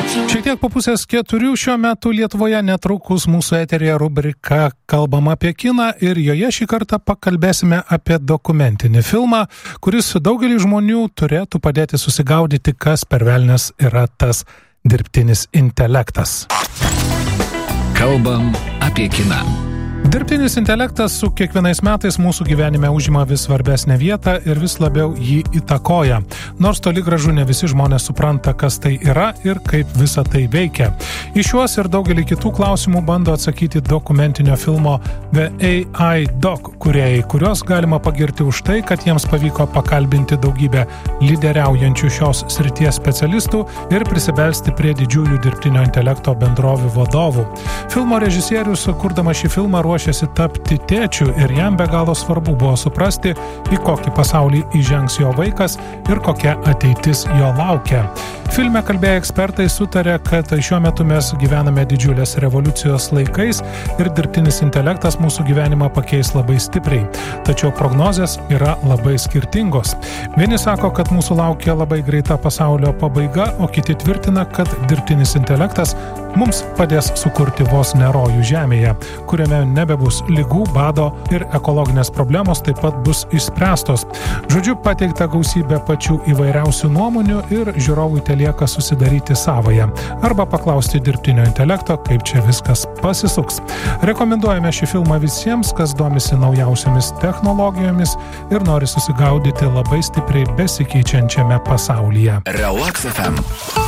Šiek tiek po 3:30 šiuo metu Lietuvoje, netrukus mūsų eteryje rubrika Kalbam apie kiną ir joje šį kartą pakalbėsime apie dokumentinį filmą, kuris daugelį žmonių turėtų padėti susigaudyti, kas per velnias yra tas dirbtinis intelektas. Kalbam apie kiną. Dirbtinis intelektas su kiekvienais metais mūsų gyvenime užima vis svarbesnę vietą ir vis labiau jį įtakoja. Nors toli gražu ne visi žmonės supranta, kas tai yra ir kaip visa tai veikia. Į šiuos ir daugelį kitų klausimų bando atsakyti dokumentinio filmo The AI Doc kūrėjai, kurios galima pagirti už tai, kad jiems pavyko pakalbinti daugybę lyderiaujančių šios srities specialistų ir prisibelsti prie didžiųjų dirbtinio intelekto bendrovių vadovų. Filmo režisierius, kurdamas šį filmą, ruošiasi tapti tėčiu ir jam be galo svarbu buvo suprasti, į kokį pasaulį įžengs jo vaikas ir kokia ateitis jo laukia. Filme kalbėję ekspertai sutarė, kad šiuo metu mes gyvename didžiulės revoliucijos laikais ir dirbtinis intelektas mūsų gyvenimą pakeis labai stipriai. Tačiau prognozės yra labai skirtingos. Vieni sako, kad mūsų laukia labai greita pasaulio pabaiga, o kiti tvirtina, kad dirbtinis intelektas mums padės sukurti vos ne rojų žemėje, kuriame nebebus ligų, bado ir ekologinės problemos taip pat bus išspręstos. Žodžiu, pateikta gausybė pačių įvairiausių nuomonių ir žiūrovui telieka susidaryti savąją arba paklausti dirbtinio intelekto, kaip čia viskas pasisuks. Rekomenduojame šį filmą visiems, kas domisi naujausiamis technologijomis ir nori susigaudyti labai stipriai besikeičiančiame pasaulyje. Relax FM.